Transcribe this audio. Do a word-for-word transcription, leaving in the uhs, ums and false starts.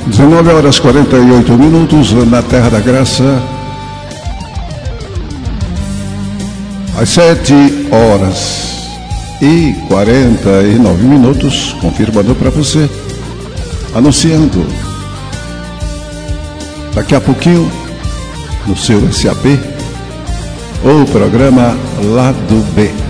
dezenove horas e quarenta e oito minutos na Terra da Graça. Às sete horas e quarenta e nove minutos, confirmador para você, anunciando daqui a pouquinho no seu S A P o programa Lado B.